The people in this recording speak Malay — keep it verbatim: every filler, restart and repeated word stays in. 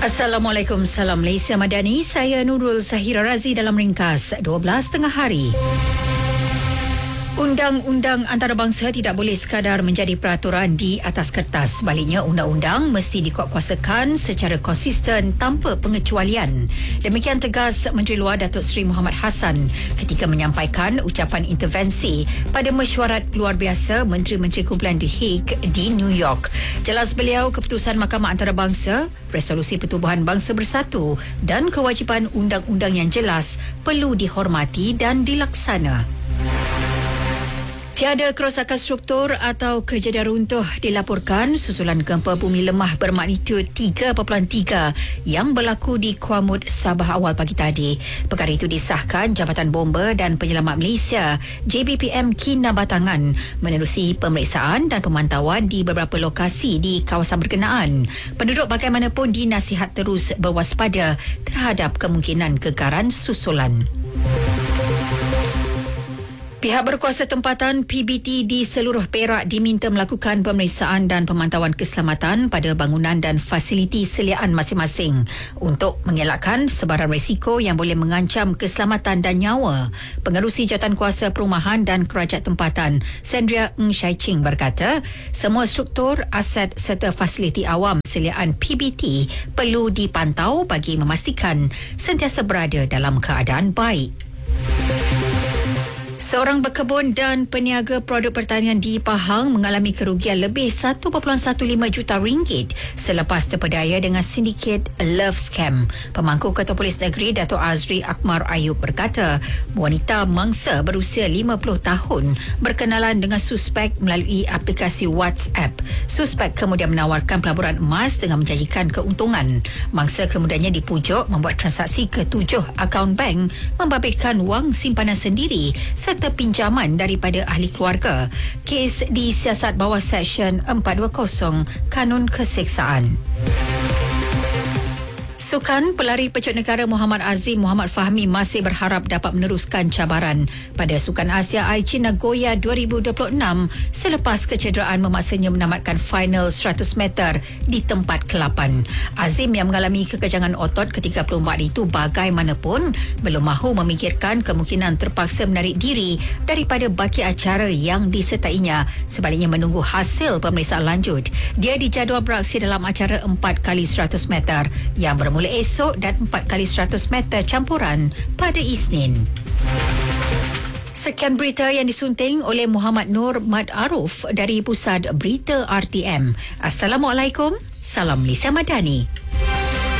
Assalamualaikum, salam Malaysia Madani. Saya Nurul Zahira Razi dalam ringkas dua belas tengah hari. Undang-undang antarabangsa tidak boleh sekadar menjadi peraturan di atas kertas. Sebaliknya, undang-undang mesti dikuatkuasakan secara konsisten tanpa pengecualian. Demikian tegas Menteri Luar Datuk Seri Muhammad Hassan ketika menyampaikan ucapan intervensi pada mesyuarat luar biasa Menteri-Menteri Kumpulan The Hague di New York. Jelas beliau, keputusan Mahkamah Antarabangsa, resolusi Pertubuhan Bangsa Bersatu dan kewajipan undang-undang yang jelas perlu dihormati dan dilaksana. Tiada kerosakan struktur atau kejadian runtuh dilaporkan susulan gempa bumi lemah bermagnitud tiga perpuluhan tiga yang berlaku di Kuamud, Sabah awal pagi tadi. Perkara itu disahkan Jabatan Bomba dan Penyelamat Malaysia J B P M Kinabatangan menerusi pemeriksaan dan pemantauan di beberapa lokasi di kawasan berkenaan. Penduduk bagaimanapun dinasihat terus berwaspada terhadap kemungkinan kekaran susulan. Pihak berkuasa tempatan P B T di seluruh Perak diminta melakukan pemeriksaan dan pemantauan keselamatan pada bangunan dan fasiliti seliaan masing-masing untuk mengelakkan sebaran risiko yang boleh mengancam keselamatan dan nyawa. Pengerusi Jawatankuasa Perumahan dan Kerajaan Tempatan, Sandria Ng Shai Ching berkata, semua struktur, aset serta fasiliti awam seliaan P B T perlu dipantau bagi memastikan sentiasa berada dalam keadaan baik. Seorang berkebun dan peniaga produk pertanian di Pahang mengalami kerugian lebih satu perpuluhan satu lima juta ringgit selepas terpedaya dengan sindiket Love Scam. Pemangku Ketua Polis Negeri Datuk Azri Akmar Ayub berkata, wanita mangsa berusia lima puluh tahun berkenalan dengan suspek melalui aplikasi WhatsApp. Suspek kemudian menawarkan pelaburan emas dengan menjanjikan keuntungan. Mangsa kemudiannya dipujuk membuat transaksi ke tujuh akaun bank membabitkan wang simpanan sendiri serta pinjaman daripada ahli keluarga. Kes disiasat bawah Seksyen empat dua kosong Kanun Keseksaan. Sukan pelari pecut negara Muhammad Azim Muhammad Fahmi masih berharap dapat meneruskan cabaran pada Sukan Asia Aichi Nagoya dua ribu dua puluh enam selepas kecederaan memaksanya menamatkan final seratus meter di tempat ke lapan. Azim yang mengalami kekejangan otot ketika perlumbaan itu bagaimanapun belum mahu memikirkan kemungkinan terpaksa menarik diri daripada baki acara yang disertainya, sebaliknya menunggu hasil pemeriksaan lanjut. Dia dijadual beraksi dalam acara empat kali seratus meter yang bermula Mula esok dan empat kali seratus meter campuran pada Isnin. Sekian berita yang disunting oleh Muhammad Nur Mad Aruf dari Pusat Berita R T M. Assalamualaikum, salam Malaysia Madani.